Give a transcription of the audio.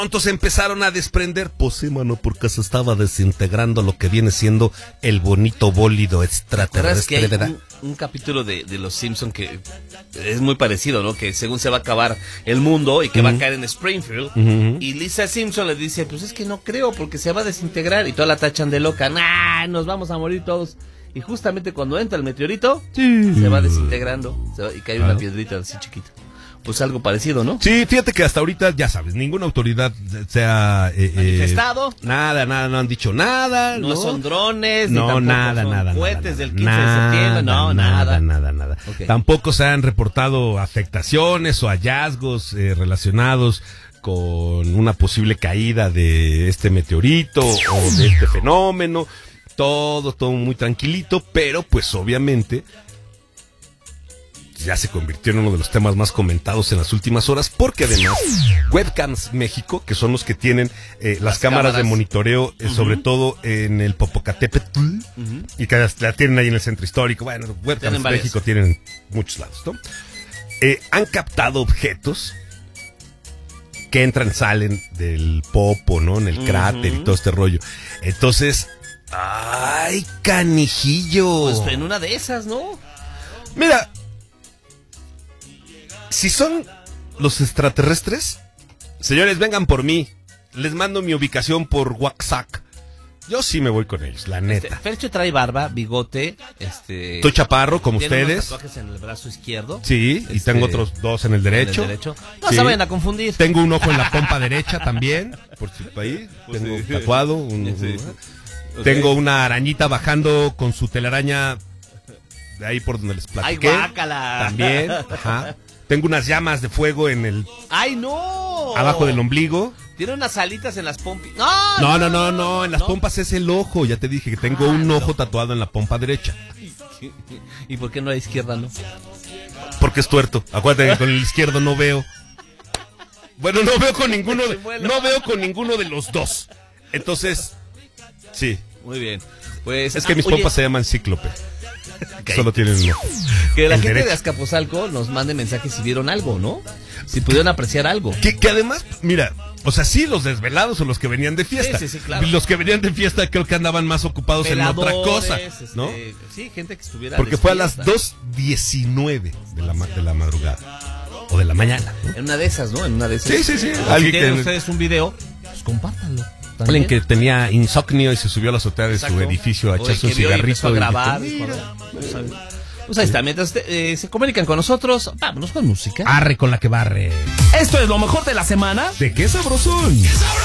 pronto se empezaron a desprender, pues sí, mano, porque se estaba desintegrando lo que viene siendo el bonito bólido extraterrestre, que hay ¿verdad? un capítulo de Los Simpson que es muy parecido, ¿no? Que según se va a acabar el mundo y que va a caer en Springfield, y Lisa Simpson le dice, pues es que no creo porque se va a desintegrar, y toda la tachan de loca, nah, nos vamos a morir todos. Y justamente cuando entra el meteorito, se va desintegrando y cae una piedrita así chiquita. Pues algo parecido, ¿no? Sí, fíjate que hasta ahorita, ya sabes, ninguna autoridad se ha manifestado. Nada, no han dicho nada. No son drones, no, ni nada, son cohetes del 15 de nada, septiembre, no, nada. Nada. Okay. Tampoco se han reportado afectaciones o hallazgos relacionados con una posible caída de este meteorito o de este fenómeno. Todo muy tranquilito, pero pues obviamente ya se convirtió en uno de los temas más comentados en las últimas horas, porque además Webcams México, que son los que tienen las cámaras de monitoreo, sobre todo en el Popocatépetl, y que la tienen ahí en el centro histórico, bueno, Webcams México tienen muchos lados, ¿no? Han captado objetos que entran, salen del popo, ¿no? En el cráter y todo este rollo. Entonces, ¡ay, canijillo! Pues en una de esas, ¿no? Mira, si son los extraterrestres, señores, vengan por mí. Les mando mi ubicación por WhatsApp. Yo sí me voy con ellos, la neta. Fercho trae barba, bigote, Estoy chaparro, como tiene ustedes. Unos tatuajes en el brazo izquierdo. Sí, y tengo otros 2 en el derecho. No se vayan a confundir. Tengo un ojo en la pompa derecha también, por si ahí. Tengo tatuado. Tengo una arañita bajando con su telaraña de ahí por donde les platiqué. ¡Ay, guácala! También, ajá. Tengo unas llamas de fuego en el... ¡Ay, no! Abajo del ombligo. Tiene unas alitas en las pompas. No. En las pompas es el ojo. Ya te dije que tengo un ojo tatuado en la pompa derecha. ¿Y por qué no a la izquierda, no? Porque es tuerto. Acuérdate que con el izquierdo no veo. Bueno, no veo con ninguno de los dos. Entonces, sí. Muy bien. Pues es que mis pompas se llaman cíclope. Okay. Solo tienen un ojo. Que la gente de Azcapotzalco nos mande mensajes si vieron algo, ¿no? Si pudieron apreciar algo. Que además, mira, o sea, sí, los desvelados o los que venían de fiesta. Sí, claro. Los que venían de fiesta creo que andaban más ocupados Peladores, en otra cosa, ¿no? Sí, gente que estuviera. Porque fue a las 2:19 de la madrugada. O de la mañana, ¿no? En una de esas, ¿no? En una de esas. Sí. Si tienen ustedes un video, pues compártanlo. Alguien que tenía insomnio y se subió a la azotea de su edificio a echarse un cigarrito. A grabar. Pues ahí está, mientras se comunican con nosotros, vámonos con música. Arre con la que barre. Esto es lo mejor de la semana. ¿De qué sabrosón?